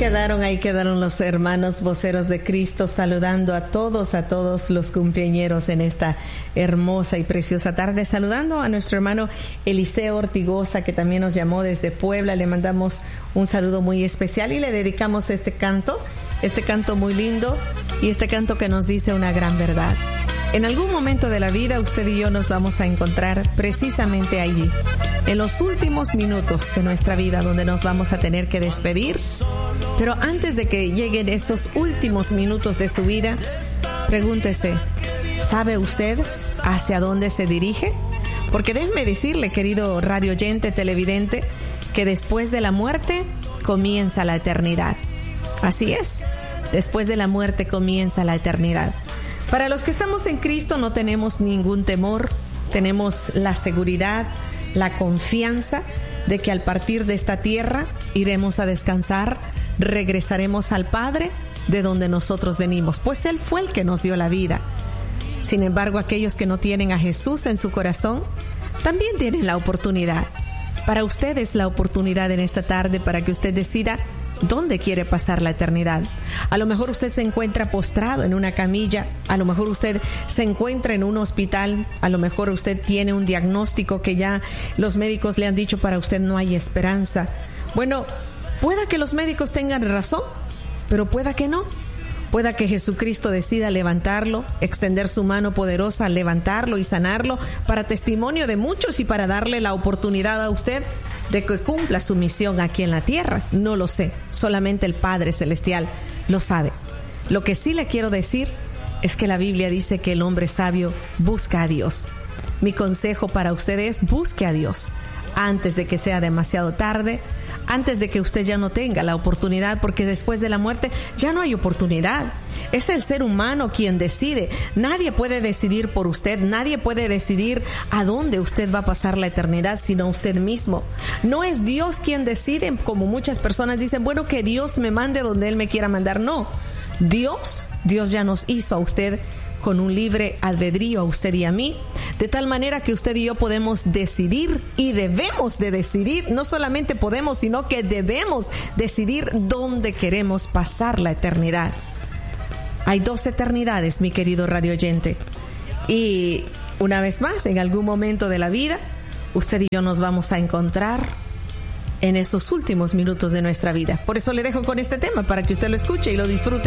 Ahí quedaron los hermanos voceros de Cristo saludando a todos los cumpleañeros en esta hermosa y preciosa tarde. Saludando a nuestro hermano Eliseo Ortigosa, que también nos llamó desde Puebla. Le mandamos un saludo muy especial y le dedicamos este canto muy lindo y este canto que nos dice una gran verdad. En algún momento de la vida usted y yo nos vamos a encontrar precisamente allí, en los últimos minutos de nuestra vida, donde nos vamos a tener que despedir. Pero antes de que lleguen esos últimos minutos de su vida, pregúntese, ¿sabe usted hacia dónde se dirige? Porque déjeme decirle, querido radio oyente, televidente, que después de la muerte comienza la eternidad. Así es, después de la muerte comienza la eternidad. Para los que estamos en Cristo no tenemos ningún temor, tenemos la seguridad, la confianza de que al partir de esta tierra iremos a descansar, regresaremos al Padre de donde nosotros venimos, pues Él fue el que nos dio la vida. Sin embargo, aquellos que no tienen a Jesús en su corazón, también tienen la oportunidad. Para usted es la oportunidad en esta tarde para que usted decida ¿dónde quiere pasar la eternidad? A lo mejor usted se encuentra postrado en una camilla, a lo mejor usted se encuentra en un hospital, a lo mejor usted tiene un diagnóstico que ya los médicos le han dicho para usted no hay esperanza. Bueno, pueda que los médicos tengan razón, pero pueda que no. Pueda que Jesucristo decida levantarlo, extender su mano poderosa, levantarlo y sanarlo para testimonio de muchos y para darle la oportunidad a usted de que cumpla su misión aquí en la tierra. No lo sé, solamente el Padre Celestial lo sabe. Lo que sí le quiero decir es que la Biblia dice que el hombre sabio busca a Dios. Mi consejo para usted es busque a Dios antes de que sea demasiado tarde, antes de que usted ya no tenga la oportunidad, porque después de la muerte ya no hay oportunidad. Es el ser humano quien decide. Nadie puede decidir por usted, nadie puede decidir a dónde usted va a pasar la eternidad, sino usted mismo. No es Dios quien decide, como muchas personas dicen, bueno, que Dios me mande donde Él me quiera mandar. No, Dios ya nos hizo a usted con un libre albedrío, a usted y a mí, de tal manera que usted y yo podemos decidir y debemos de decidir, no solamente podemos, sino que debemos decidir dónde queremos pasar la eternidad. Hay 2 eternidades, mi querido radio oyente, y una vez más, en algún momento de la vida, usted y yo nos vamos a encontrar en esos últimos minutos de nuestra vida. Por eso le dejo con este tema, para que usted lo escuche y lo disfrute.